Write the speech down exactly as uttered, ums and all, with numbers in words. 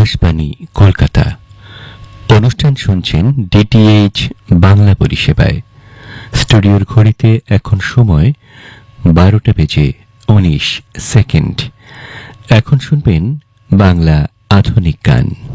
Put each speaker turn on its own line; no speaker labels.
আকাশবাণী কলকাতা। অনুষ্ঠান শুনছেন ডিটিএইচ বাংলা পরিষেবায়। স্টুডিওর ঘড়িতে এখন সময় বারোটা বেজে উনিশ সেকেন্ড। এখন শুনবেন বাংলা আধুনিক গান।